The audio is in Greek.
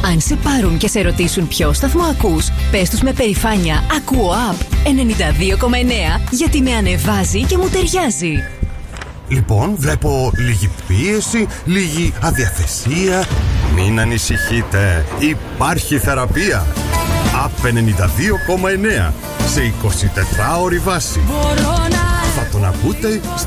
Αν σε πάρουν και σε ρωτήσουν ποιο σταθμό ακούς, πες τους με περηφάνεια «Ακούω App 92,9» γιατί με ανεβάζει και μου ταιριάζει. Λοιπόν, βλέπω λίγη πίεση, λίγη αδιαθεσία. Μην ανησυχείτε, υπάρχει θεραπεία. App 92,9 σε 24ωρη βάση. Θα τον ακούτε